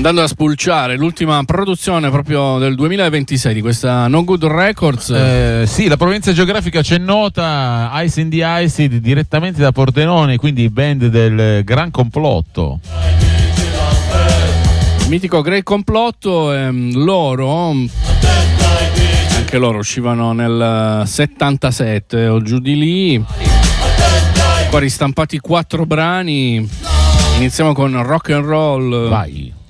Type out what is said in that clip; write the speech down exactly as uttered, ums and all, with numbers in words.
Andando a spulciare l'ultima produzione proprio del duemilaventisei di questa No Good Records. Eh, sì, la provenienza geografica c'è nota, Ice in the Ice direttamente da Pordenone, quindi band del Gran Complotto. Il mitico Great Complotto, ehm, loro, anche loro uscivano nel settantasette o giù di lì. Qua ristampati quattro brani. Iniziamo con Rock and Roll. Vai.